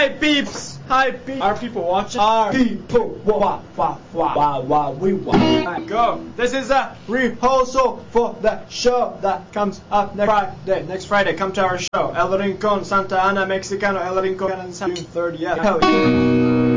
Hi peeps! Hi peeps! Are people watching? Are people we go. This is a rehearsal for the show that comes up next Friday. Come to our show. El Rincon, Santa Ana, Mexicano. El Rincon, June 30th.